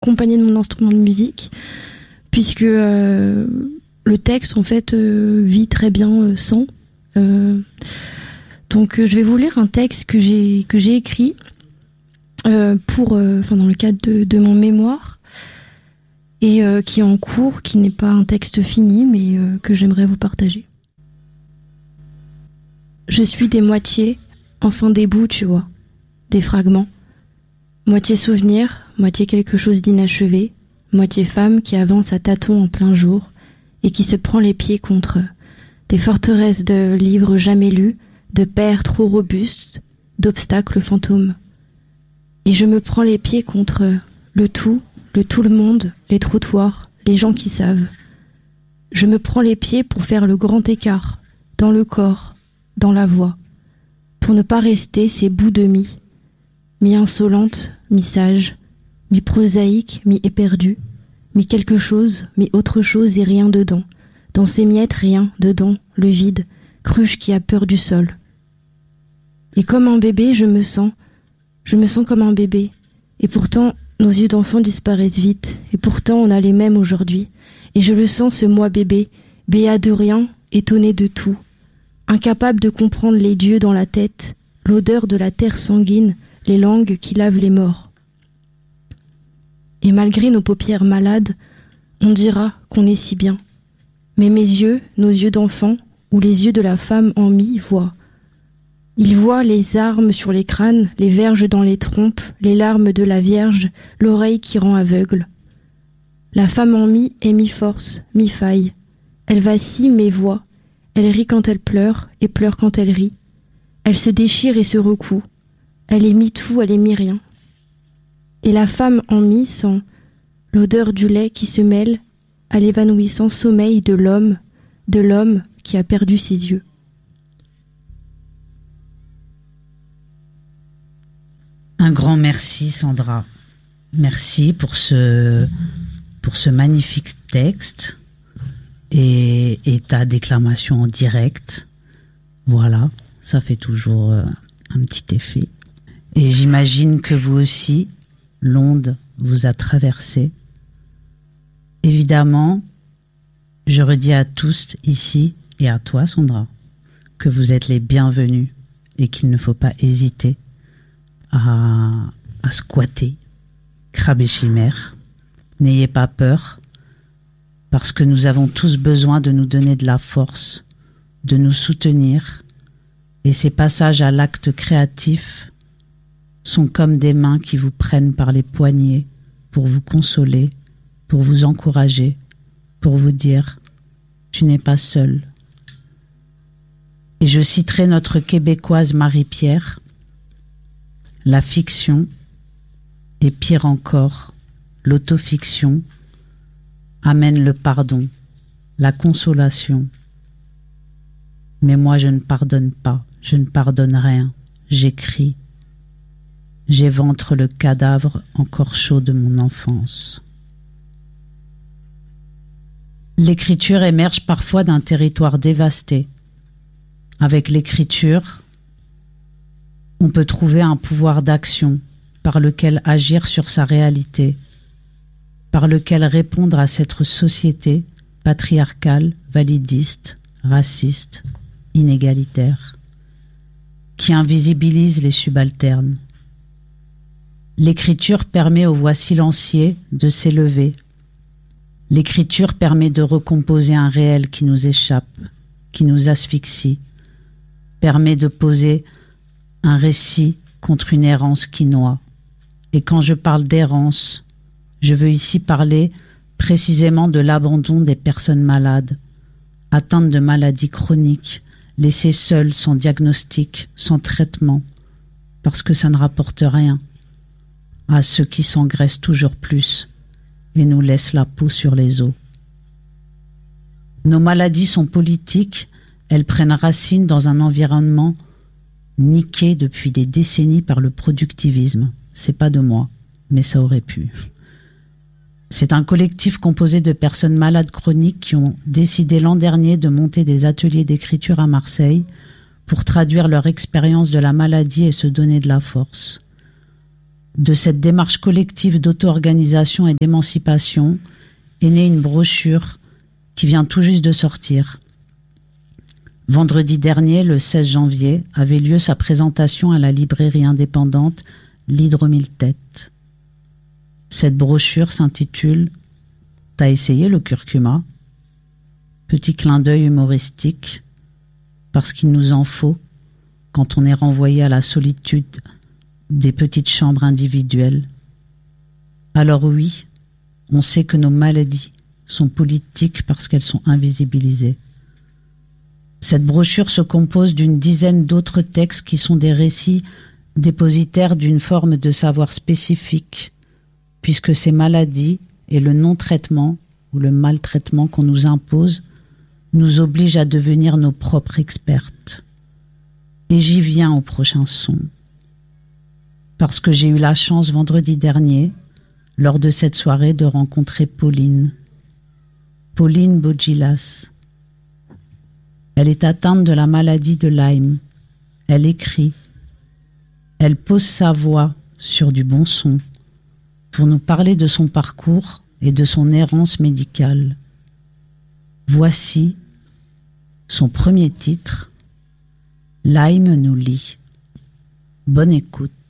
accompagné de mon instrument de musique, puisque le texte en fait vit très bien sans. Donc je vais vous lire un texte que j'ai écrit dans le cadre de mon mémoire et qui est en cours, qui n'est pas un texte fini, mais que j'aimerais vous partager. Je suis des moitiés, enfin des bouts, tu vois, des fragments. Moitié souvenir, moitié quelque chose d'inachevé, moitié femme qui avance à tâtons en plein jour et qui se prend les pieds contre des forteresses de livres jamais lus, de pères trop robustes, d'obstacles fantômes. Et je me prends les pieds contre le tout le monde, les trottoirs, les gens qui savent. Je me prends les pieds pour faire le grand écart, dans le corps, dans la voix, pour ne pas rester ces bouts de mi-insolente, mi-sage, mi-prosaïque, mi-éperdue, mi-quelque chose, mi-autre chose et rien dedans. Dans ces miettes, rien, dedans, le vide, cruche qui a peur du sol. Et comme un bébé, je me sens comme un bébé. Et pourtant, nos yeux d'enfant disparaissent vite. Et pourtant, on a les mêmes aujourd'hui. Et je le sens, ce moi bébé, béat de rien, étonné de tout. Incapable de comprendre les dieux dans la tête, l'odeur de la terre sanguine, les langues qui lavent les morts. Et malgré nos paupières malades, on dira qu'on est si bien. Mais mes yeux, nos yeux d'enfant, ou les yeux de la femme en mie, voient. Ils voient les armes sur les crânes, les verges dans les trompes, les larmes de la Vierge, l'oreille qui rend aveugle. La femme en mie est mi-force, mi-faille. Elle vacille mais voit. Elle rit quand elle pleure et pleure quand elle rit. Elle se déchire et se recoue. Elle est mi-tout, elle est mi-rien. Et la femme en mie sent l'odeur du lait qui se mêle à l'évanouissant sommeil de l'homme qui a perdu ses yeux. Un grand merci, Sandra. Merci pour ce magnifique texte et ta déclamation en direct. Voilà, ça fait toujours un petit effet. Et j'imagine que vous aussi, l'onde vous a traversé. Évidemment, je redis à tous ici et à toi, Sandra, que vous êtes les bienvenus et qu'il ne faut pas hésiter à squatter Crabe et Chimère. N'ayez pas peur, parce que nous avons tous besoin de nous donner de la force, de nous soutenir, et ces passages à l'acte créatif sont comme des mains qui vous prennent par les poignets pour vous consoler, pour vous encourager, pour vous dire « tu n'es pas seul ». Et je citerai notre québécoise Marie-Pierre, la fiction, et pire encore, l'autofiction, amène le pardon, la consolation. Mais moi je ne pardonne pas, je ne pardonne rien, j'écris. J'éventre le cadavre encore chaud de mon enfance. L'écriture émerge parfois d'un territoire dévasté. Avec l'écriture, on peut trouver un pouvoir d'action par lequel agir sur sa réalité, par lequel répondre à cette société patriarcale, validiste, raciste, inégalitaire, qui invisibilise les subalternes. L'écriture permet aux voix silenciées de s'élever. L'écriture permet de recomposer un réel qui nous échappe, qui nous asphyxie, permet de poser un récit contre une errance qui noie. Et quand je parle d'errance, je veux ici parler précisément de l'abandon des personnes malades, atteintes de maladies chroniques, laissées seules, sans diagnostic, sans traitement, parce que ça ne rapporte rien à ceux qui s'engraissent toujours plus et nous laissent la peau sur les os. Nos maladies sont politiques, elles prennent racine dans un environnement niqué depuis des décennies par le productivisme. C'est pas de moi, mais ça aurait pu. C'est un collectif composé de personnes malades chroniques qui ont décidé l'an dernier de monter des ateliers d'écriture à Marseille pour traduire leur expérience de la maladie et se donner de la force. De cette démarche collective d'auto-organisation et d'émancipation est née une brochure qui vient tout juste de sortir. Vendredi dernier, le 16 janvier, avait lieu sa présentation à la librairie indépendante L'Hydre Mille Têtes. Cette brochure s'intitule « T'as essayé le curcuma ?» Petit clin d'œil humoristique, parce qu'il nous en faut quand on est renvoyé à la solitude des petites chambres individuelles. Alors oui, on sait que nos maladies sont politiques parce qu'elles sont invisibilisées. Cette brochure se compose d'une dizaine d'autres textes qui sont des récits dépositaires d'une forme de savoir spécifique, puisque ces maladies et le non-traitement ou le maltraitement qu'on nous impose nous obligent à devenir nos propres expertes. Et j'y viens au prochain son. Parce que j'ai eu la chance vendredi dernier, lors de cette soirée, de rencontrer Pauline Bogilas. Elle est atteinte de la maladie de Lyme. Elle écrit. Elle pose sa voix sur du bon son pour nous parler de son parcours et de son errance médicale. Voici son premier titre, Lyme nous lit. Bonne écoute.